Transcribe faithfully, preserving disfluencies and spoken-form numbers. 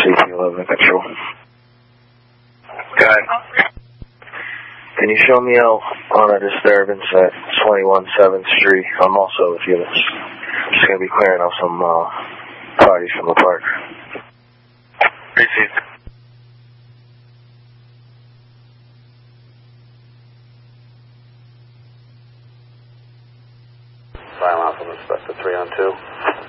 C P eleven control. Go ahead. Can you show me out on a disturbance at twenty-one seventh Street? I'm also with units. Just going to be clearing out some uh, parties from the park. Received. File out from Inspector three on two.